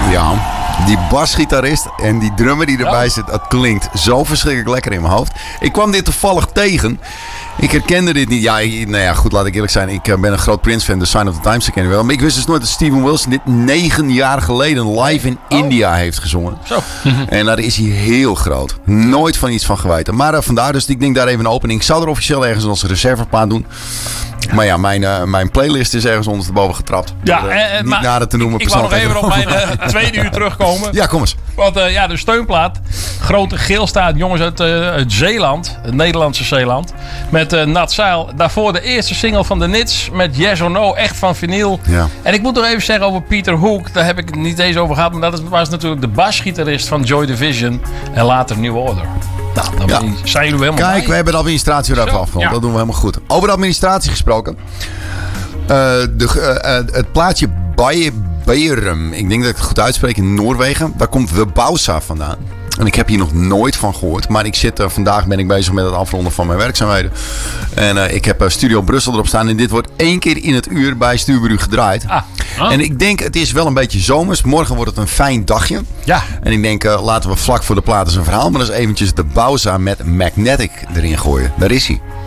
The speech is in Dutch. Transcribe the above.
Ja, die basgitarist en die drummer die erbij zit, dat klinkt zo verschrikkelijk lekker in mijn hoofd. Ik kwam dit toevallig tegen. Ik herkende dit niet. Ja, goed, laat ik eerlijk zijn. Ik ben een groot Prince-fan, de Sign of the Times herken ik wel. Maar ik wist dus nooit dat Steven Wilson dit 9 jaar geleden live in India heeft gezongen. Zo. En daar is hij heel groot. Nooit van iets van geweten. Maar vandaar, dus ik denk daar even een opening. Ik zou er officieel ergens als reserveplaat doen. Maar ja, mijn playlist is ergens ondersteboven getrapt. Ja, niet maar nader te noemen. Ik wou nog even op mijn tweede uur terugkomen. Ja, kom eens. Want de steunplaat. Grote geelstaat jongens uit Zeeland. Het Nederlandse Zeeland. Met Nat Zeil. Daarvoor de eerste single van de Nits. Met Yes or No. Echt van vinyl. Ja. En ik moet nog even zeggen over Peter Hook. Daar heb ik het niet eens over gehad. Maar dat was natuurlijk de basgitarist van Joy Division. En later New Order. Nou, dan zijn jullie helemaal Kijk, bij. we hebben de administratie er even afgerond. Ja. Dat doen we helemaal goed. Over de administratie gesproken. Het plaatje Bærum. Ik denk dat ik het goed uitspreek in Noorwegen. Daar komt de Bausa vandaan. En ik heb hier nog nooit van gehoord. Maar vandaag ben ik bezig met het afronden van mijn werkzaamheden. En ik heb Studio Brussel erop staan. En dit wordt 1 keer in het uur bij Stuurbru gedraaid. En ik denk, het is wel een beetje zomers. Morgen wordt het een fijn dagje. Ja. En ik denk, laten we vlak voor de plaat eens een verhaal. Maar eens eventjes de Bausa met Magnetic erin gooien. Daar is hij.